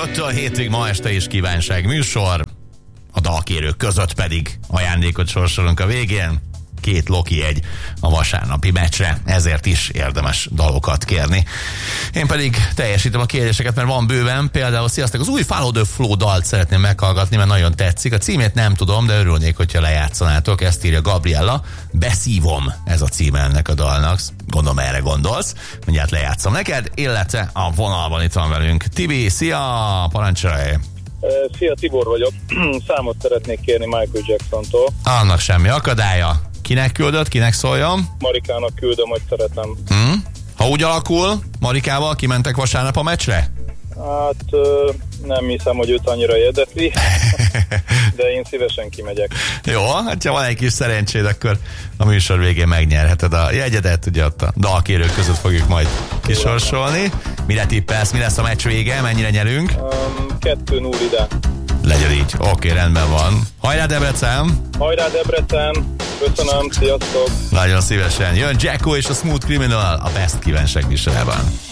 5-től 7-ig ma este is kívánság műsor. A dalkérők között pedig ajándékot sorsolunk a végén. 2 Loki jegy a vasárnapi meccsre, ezért is érdemes dalokat kérni. Én pedig teljesítem a kérdéseket, mert van bőven. Például sziasztok, az új Follow the Flow dalt szeretném meghallgatni, mert nagyon tetszik. A címét nem tudom, de örülnék, hogyha lejátszanátok. Ezt írja Gabriella. Beszívom, ez a címe ennek a dalnak. Gondolom erre gondolsz. Mindjárt lejátszom neked, illetve a vonalban itt van velünk Tibi. Szia, parancsolj! Szia, Tibor vagyok. Számot szeretnék kérni Michael Jacksontól. Annak semmi akadálya. Kinek küldött, kinek szóljon? Marikának küldöm, hogy szeretem. Ha úgy alakul, Marikával kimentek vasárnap a meccsre? Hát nem hiszem, hogy őt annyira érdekli, de én szívesen kimegyek. Jó, hát ha van egy kis szerencséd, akkor a műsor végén megnyerheted a jegyedet, ugye ott a dalkérők között fogjuk majd kisorsolni. Mire tippelsz, mi lesz a meccs vége, mennyire nyerünk? 2-0 ide. Legyen így, oké, rendben van. Hajrá Debrecen! Hajrá Debrecen! Köszönöm, sziasztok! Nagyon szívesen. Jön Jacko és a Smooth Criminal a Best kívánság műsorában.